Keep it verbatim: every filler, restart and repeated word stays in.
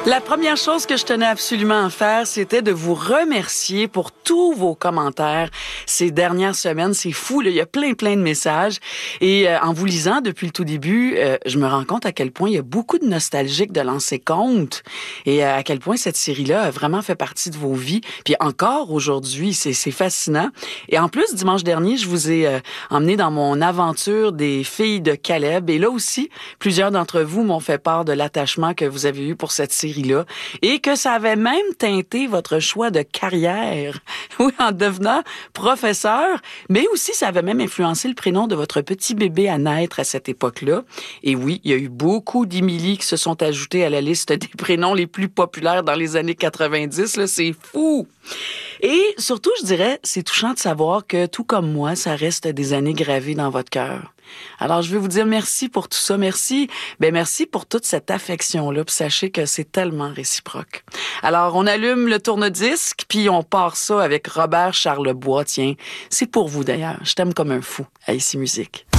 La première chose que je tenais absolument à faire, c'était de vous remercier pour tous vos commentaires ces dernières semaines. C'est fou, là, il y a plein, plein de messages. Et euh, en vous lisant depuis le tout début, euh, je me rends compte à quel point il y a beaucoup de nostalgiques de lancer compte et euh, à quel point cette série-là a vraiment fait partie de vos vies. Puis encore aujourd'hui, c'est, c'est fascinant. Et en plus, dimanche dernier, je vous ai euh, emmené dans mon aventure des filles de Caleb. Et là aussi, plusieurs d'entre vous m'ont fait part de l'attachement que vous avez eu pour cette série là, et que ça avait même teinté votre choix de carrière, oui, en devenant professeur, mais aussi ça avait même influencé le prénom de votre petit bébé à naître à cette époque-là. Et oui, il y a eu beaucoup d'Émilie qui se sont ajoutés à la liste des prénoms les plus populaires dans les années quatre-vingt-dix, là, c'est fou! Et surtout, je dirais, c'est touchant de savoir que, tout comme moi, ça reste des années gravées dans votre cœur. Alors, je veux vous dire merci pour tout ça. Merci. Ben, merci pour toute cette affection-là. Puis sachez que c'est tellement réciproque. Alors, on allume le tourne-disque, puis on part ça avec Robert Charlebois. Tiens, c'est pour vous d'ailleurs. Je t'aime comme un fou à Ici Musique.